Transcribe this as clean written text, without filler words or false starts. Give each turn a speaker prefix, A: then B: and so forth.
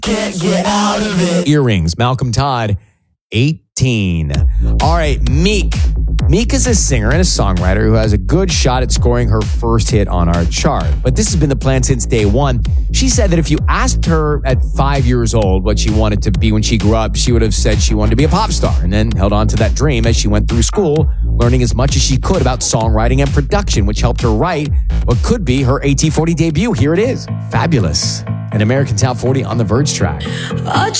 A: Can't get out of it.
B: Earrings, Malcolm Todd, 18. All right, Meek. Meek is a singer and a songwriter who has a good shot at scoring her first hit on our chart. But this has been the plan since day one. She said that if you asked her at 5 years old what she wanted to be when she grew up, she would have said she wanted to be a pop star, and then held on to that dream as she went through school, learning as much as she could about songwriting and production, which helped her write what could be her AT40 debut. Here it is. Fabulous. An American Top 40 on the Verge track.